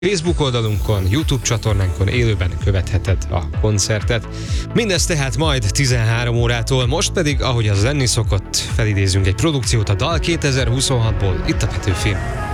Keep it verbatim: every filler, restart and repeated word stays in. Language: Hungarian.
Facebook oldalunkon, YouTube csatornánkon élőben követheted a koncertet. Mindez tehát majd tizenhárom órától, most pedig, ahogy az lenni szokott, felidézünk egy produkciót a Dal kétezer-huszonhatból, itt a Petőfin.